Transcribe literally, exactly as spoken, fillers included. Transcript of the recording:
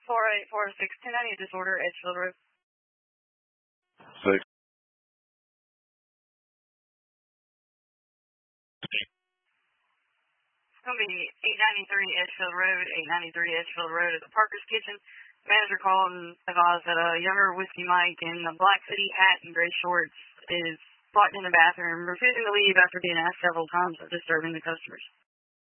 four eight four six two ninety disorder, Edgefield Road. Six. It's going to be eight ninety-three Edgefield Road, eight ninety-three Edgefield Road at the Parker's Kitchen. Manager called and advised that a younger Whiskey Mike in a black hoodie hat and gray shorts is locked in the bathroom, refusing to leave after being asked several times of disturbing the customers.